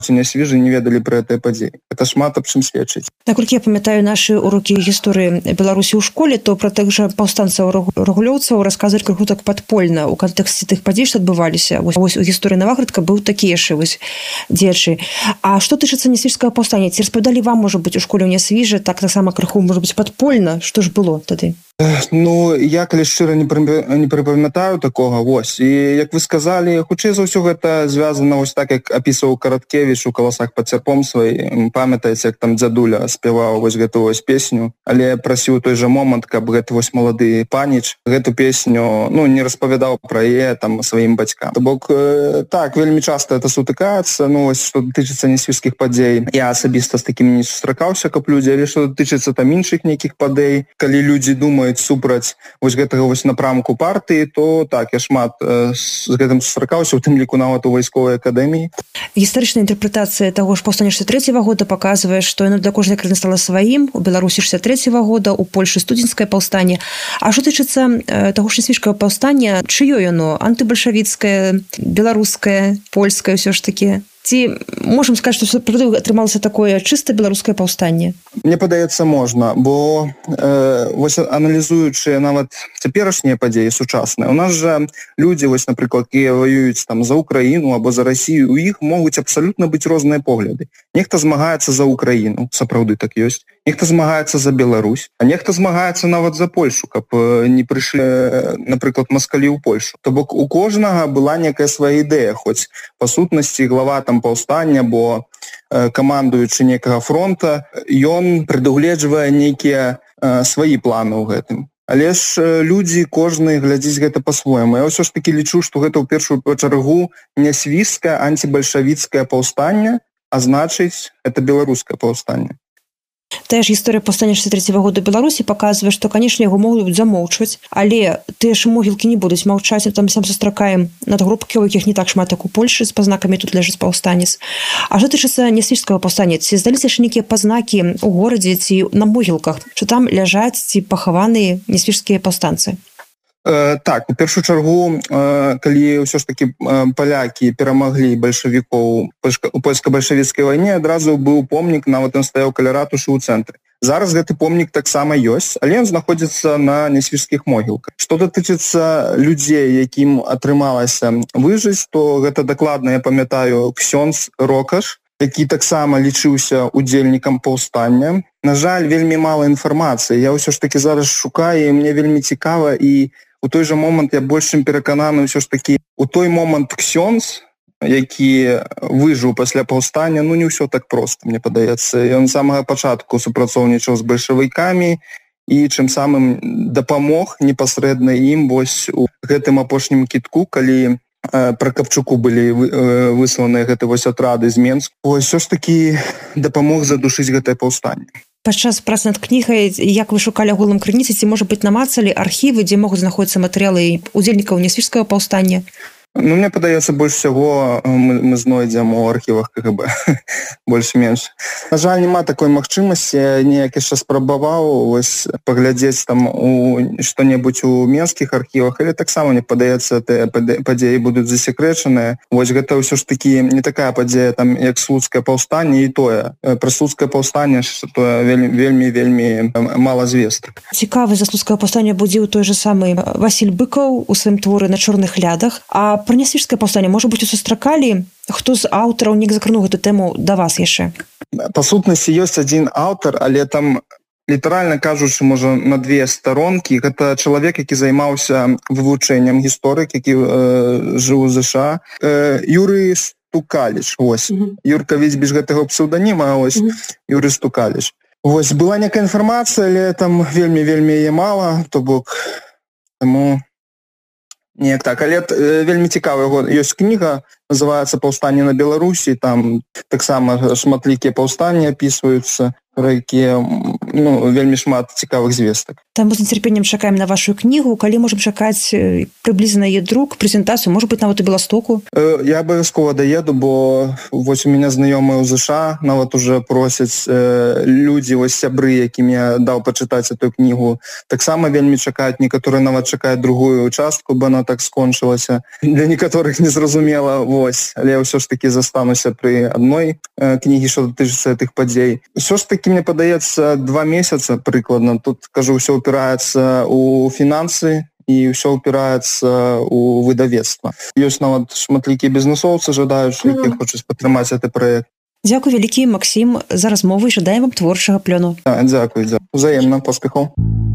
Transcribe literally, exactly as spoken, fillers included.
не свежі не ведалі пра гэтыя падзеі. Это шмат аб чым сведчыць. Наколькі я памятаю нашы урокі гісторыі Беларусі ў школе, то пра тых жа паўстанцаў рагулёўцаў расказваць крыху так падпольна ў кантэксце тых падзей, што адбываліся. Вось, вось у гісторыі Наваградка быў такі яшчэ вось дзечы. А што тычыцца Нясвіжскага паўстання? Ці распавядалі вам, можа быць, у школе ў Нясвіжы так таксама крыху, можа быць, падпольна? Што ж было тады? Ну, я, калі шчыра, не прыпамятаю такога, вось. І, як вы сказалі, хутчэй за ўсё гэта звязана вось так, як апісваў Караткевіч у «Каласах пад цярпом» свой. Памятаеце, як там дзядуля спяваў вось гэту вось песню, але прасіў той жа момант, каб гэты вось малады паніч гэту песню, ну, не распавядаў пра яе там сваім бацькам. То бок, так, вельмі часта это сутыкаецца, ну, вось, што датычыцца нясвіжскіх падзей. Я асабіста з такім не сустракаўся, каб людзі, але што датычыцца там іншых нейкіх падзей, калі людзі думаюць супраць вось гэтага вось напрамку партыі, то так, я шмат э, з гэтым сустракаўся, у тым ліку нават у вайсковай акадэміі. Гістарычная інтэрпрэтацыя таго ж паўстання шэсцьдзесят трэцяга года паказвае, што яно для кожнай краіны стала сваім, у Беларусі шэсцьдесят трэцяга года, у Польшы студзеньскае паўстанне. А што тычыцца э, таго ж нясвіжскага паўстання, чыё яно? Антыбальшавіцкае, беларускае, польскае ўсё ж такі? Ці можам сказаць, што атрымалася такое чыста беларускае паўстанне? Мне падаецца, можна, бо э, вось аналізуючы нават цяперашнія падзеі сучасныя, у нас жа людзі, вось, напрыклад, якія ваююць там за Украіну або за Расію, у іх могуць абсалютна быць розныя погляды. Нехта змагаецца за Украіну, сапраўды так ёсць, нехта змагаецца за Беларусь, а нехта змагаецца нават за Польшу, каб не прыйшлі, напрыклад, маскалі ў Польшу. То бок у кожнага была некая свая ідэя, хоць па сутнасці глава там паўстання, бо э, камандуючы некага фронта, ён прадугледжвае нейкія э, сваі планы ў гэтым. Але ж э, людзі, кожны глядзіць гэта па-свойму. Я ўсё ж такі лічу, што гэта ў першую чаргу нясвіжскае антыбальшавіцкае паўстанне, а значыць, это беларускае паўстанне. Тая ж гісторыя паўстання шэсцьдесят трэцяга года Беларусі паказвае, што, канешне, яго могуць замоўчваць, але тыя ж могілкі не будуць маўчаць, там сам сустракаем надгробкі, у якіх не так шмат, як у Польшы, з пазнакамі тут ляжыць паўстанец. А што тычыцца нясвіжскага паўстання? Ці здаліся яшчэ нейкія пазнакі ў горадзе ці на могілках, што там ляжаць ці пахаваныя нясвіжскія паўстанцы? Э, так, у першую чаргу, э, калі ўсё ж такі э, палякі перамаглі бальшавікоў у польска-бальшавіцкай вайне, адразу быў помнік, нават ён стаяў каля ратушы ў цэнтры. Зараз гэты помнік таксама ёсць, але ён знаходзіцца на нясвіжскіх могілках. Што датычыцца людзей, якім атрымалася выжыць, то гэта дакладна, я памятаю, ксёндз Рокаш, які таксама лічыўся удзельнікам паўстання. На жаль, вельмі мала інфармацыі. Я ўсё ж такі зараз шукаю, і мне вельмі цікава, і у той жа момант я больш чым перакананы ўсё ж такі у той момант ксёндз, які выжыў пасля паўстання, ну не ўсё так проста, мне падаецца. Ён з самага пачатку супрацоўнічаў з бальшавікамі і чым самым дапамог непасрэдна ім вось у гэтым апошнім кідку, калі э, пра Капчуку былі вы, э, высланыя гэты вось атрады з Менску. Вось ўсё ж такі дапамог задушыць гэтае паўстанне. Падчас працы над кнігай, як вы шукалі агулам крыніцы, ці, можа быць, намацалі архівы, дзе могуць знаходзіцца матэрыялы удзельнікаў нясвіжскага паўстання? Ну, мне падаецца, больш всяго мы, мы знойдзем у архівах КГБ, больш-менш. На жаль, няма такой магчымасці, неяк яшчэ спрабаваў вось паглядзець там у што-небудзь у менскіх архівах, але таксама, мне падаецца, тыя падзеі будуць засекрэчаныя. Вось гэта ўсё ж такі не такая падзея, там, як слуцкае паўстанне, і тое. Пра слуцкае паўстанне, што тое вельмі-вельмі мала звестак. Цікавы за слуцкае паўстанне будзіў той же самы Васіль Быкаў у сваім творы «На чорных лядах». А пра нясвіжскае паўстанне, можа быць, сустракалі? Хто з аўтараў не закрануў гэту тэму да вас яшчэ? Па сутнасці ёсць адзін аўтар, але там, літаральна кажучы, можа, на две старонкі. Гэта чалавек, які займаўся вывучэннем гісторык, які э, жыў у ЗША. Э, Юрый Стукаліч, вось. Mm-hmm. Юрка ведь без гэтага псеўданіма, ось, mm-hmm. Юрый Стукаліч. Вось, была некая інфармацыя, але там вельмі-вельмі яе мала, то бок, таму... Неяк так, але э, вельмі цікавая ёсць кніга, называецца «Паўстанне на Беларусі», там таксама шматлікія паўстанні апісваюцца, пра якія ну, вельмі шмат цікавых звестак. Там мы з нецярпеннем чакаем на вашу кнігу, калі можам чакаць прыблізна яе друк, прэзентацыю, можа быць, нават у Беластоку? Я абавязкова даеду, бо вось у мяне знаёмыя ў ЗША нават уже просяць людзі, вось сябры, якім я даў пачытаць эту кнігу, таксама вельмі чакаюць, некаторыя нават чакаюць другую частку, бо она так скончылася. Для некаторых незразумела, вось, але я ўсё ж такі застануся пры адной кнігі, што датычыцца гэтых падзей. Усё ж такі, мне падаецца, два месяца прыкладна. Тут, кажу, ўсё ўпіраецца ў фінансы і ўсё ўпіраецца ў выдавецтва. Ёсць нават шматлікія бізнесоўцы жадаючы, якія хочуць падтрымаць гэты праект. Дзякуй вялікі, Максім, за размову і жадаем вам творчага плёну. Дзякуй, дзякуй. Узаемна, поспехаў.